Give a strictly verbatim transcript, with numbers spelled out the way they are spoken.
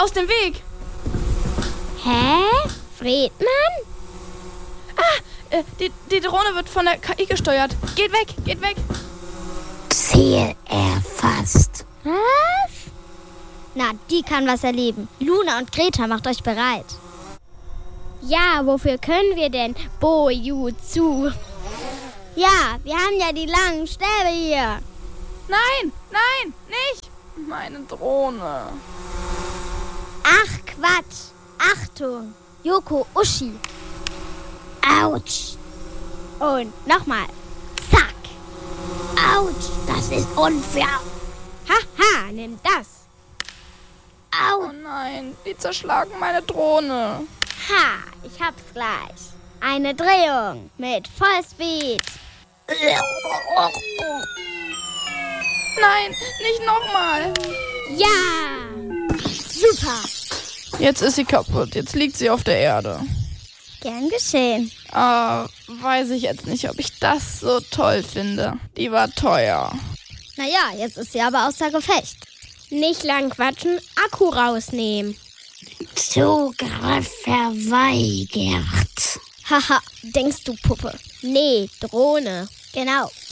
Aus dem Weg! Hä? Fredmann? Ah, äh, die, die Drohne wird von der K I gesteuert. Geht weg, geht weg! Ziel erfasst. Was? Na, die kann was erleben. Luna und Greta, macht euch bereit. Ja, wofür können wir denn Boju zu? Ja, wir haben ja die langen Stäbe hier. Nein, nein, nicht! Meine Drohne. Ach, Quatsch. Achtung. Yoko Uschi. Autsch. Und nochmal. Zack. Autsch, das ist unfair. Haha, nimm das. Oh nein, die zerschlagen meine Drohne. Ha, ich hab's gleich. Eine Drehung mit Vollspeed. Nein, nicht nochmal. Ja, super. Jetzt ist sie kaputt. Jetzt liegt sie auf der Erde. Gern geschehen. Ah, weiß ich jetzt nicht, ob ich das so toll finde. Die war teuer. Naja, jetzt ist sie aber außer Gefecht. Nicht lang quatschen, Akku rausnehmen. Zugriff verweigert. Haha, denkst du, Puppe? Nee, Drohne. Genau.